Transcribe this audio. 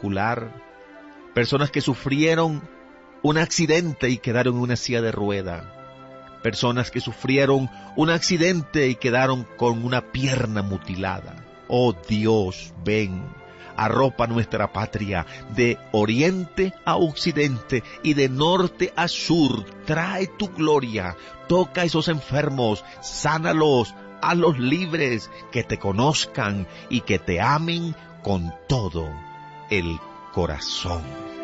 vascular, personas que sufrieron un accidente y quedaron en una silla de rueda, personas que sufrieron un accidente y quedaron con una pierna mutilada. Oh Dios, ven, arropa nuestra patria de oriente a occidente y de norte a sur. Trae tu gloria, toca a esos enfermos, sánalos, hazlos libres, que te conozcan y que te amen con todo el corazón.